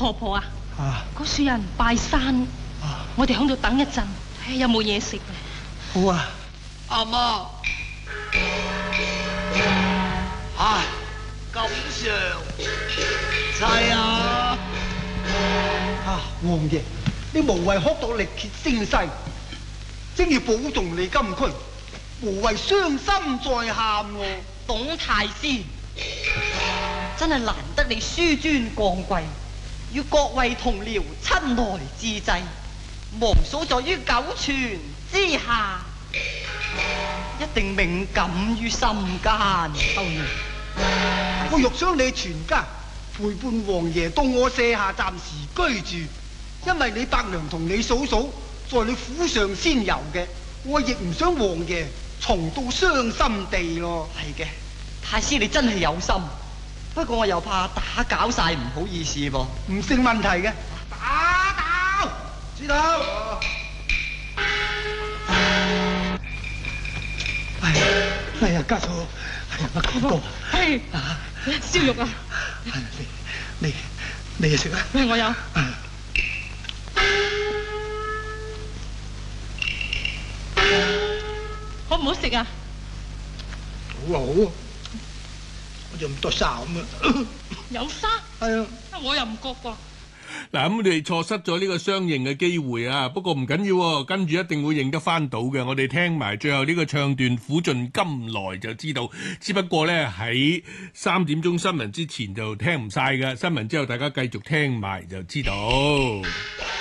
婆婆啊，嗰處有人拜山，我哋響度等一陣，睇下有冇嘢食。 好啊， 阿媽。唉，錦上齊啊！ 王爺，你無謂哭到力竭聲勢，正要保重你金軀，無謂傷心在喊喎。 董太師，真係難得你紆尊降貴，與各位同僚親來致祭，王嫂在於九泉之下，一定銘感於心間。 我欲將你全家陪伴王爺到我舍下暫時居住，因為你伯娘同你嫂嫂在你府上仙遊嘅，我亦唔想王爺重到傷心地咯。 係嘅，太師你真係有心，不過我又怕打攪晒，唔好意思噃。 唔成問題嘅，打倒，知道。哎呀，家嫂，哎呀，乜哥， 係燒肉啊！ 你食啊？ 我有。好唔好食啊？ 好啊好啊，我就唔多沙咁啊。 有沙？ 係啊。 我又唔覺噃。 嗱，咁你哋錯失咗呢個相認嘅機會啊！不過唔緊要喎，跟住一定會認得翻到嘅。我哋聽埋最後呢個唱段《苦盡甘來》就知道。只不過呢，喺3點鐘新聞之前就聽唔晒嘅，新聞之後大家繼續聽埋就知道。